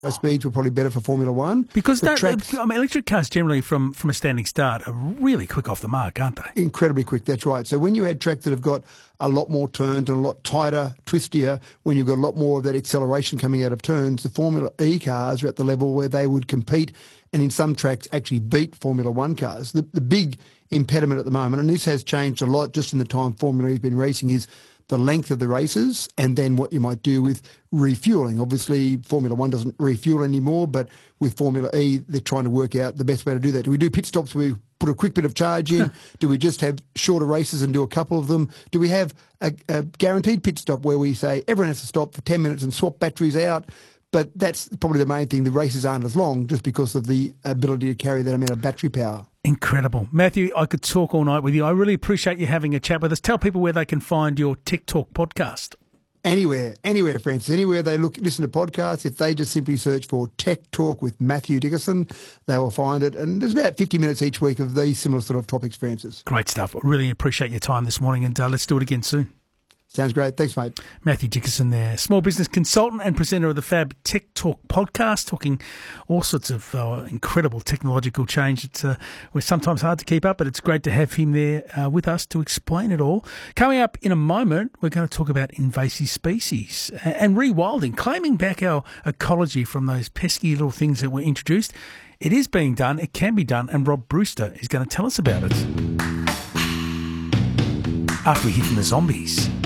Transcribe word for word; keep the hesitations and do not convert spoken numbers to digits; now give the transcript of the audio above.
speeds were probably better for Formula One. Because the that, tracks, I mean, electric cars generally from, from a standing start are really quick off the mark, aren't they? incredibly quick, that's right. So when you had tracks that have got a lot more turns and a lot tighter, twistier, when you've got a lot more of that acceleration coming out of turns, the Formula E cars are at the level where they would compete and in some tracks actually beat Formula One cars. The, the big impediment at the moment, and this has changed a lot just in the time Formula E has been racing, is the length of the races and then what you might do with refueling. Obviously, Formula One doesn't refuel anymore, but with Formula E, they're trying to work out the best way to do that. Do we do pit stops where we put a quick bit of charge in? Do we just have shorter races and do a couple of them? Do we have a, a guaranteed pit stop where we say everyone has to stop for ten minutes and swap batteries out? But that's probably the main thing. The races aren't as long just because of the ability to carry that amount of battery power. Incredible. Matthew, I could talk all night with you. I really appreciate you having a chat with us. Tell people where they can find your Tech Talk podcast. Anywhere, anywhere, Francis. Anywhere they look, listen to podcasts, if they just simply search for Tech Talk with Matthew Dickerson, they will find it. And there's about fifty minutes each week of these similar sort of topics, Francis. Great stuff. I really appreciate your time this morning, and uh, let's do it again soon. Sounds great. Thanks, mate. Matthew Dickerson there, small business consultant and presenter of the Fab Tech Talk podcast, talking all sorts of uh, incredible technological change. It's uh, was sometimes hard to keep up, but it's great to have him there uh, with us to explain it all. Coming up in a moment, we're going to talk about invasive species and rewilding, claiming back our ecology from those pesky little things that were introduced. It is being done, it can be done, and Rob Brewster is going to tell us about it. After we hear from the zombies.